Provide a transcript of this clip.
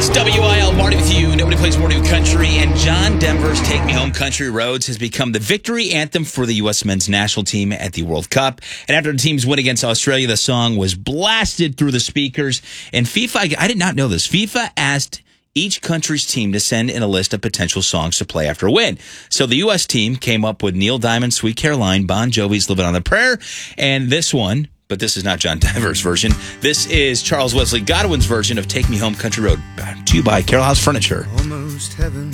WIL, Marty with you. Nobody plays more new country. And John Denver's Take Me Home Country Roads has become the victory anthem for the U.S. men's national team at the World Cup. And after the team's win against Australia, the song was blasted through the speakers. And FIFA, I did not know this, FIFA asked each country's team to send in a list of potential songs to play after a win. So the U.S. team came up with Neil Diamond's Sweet Caroline, Bon Jovi's Living on a Prayer, and this one, but this is not John Denver's version. This is Charles Wesley Godwin's version of Take Me Home Country Road. To you by Carroll House Furniture. Almost heaven.